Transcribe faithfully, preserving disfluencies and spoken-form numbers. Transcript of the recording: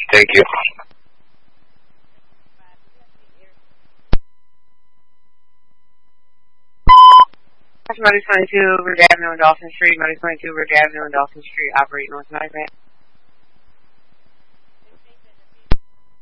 Thank you. Motor twenty-two, Ridge Avenue and Dawson Street. Motor twenty-two, Ridge Avenue and Dawson Street. Operate North American.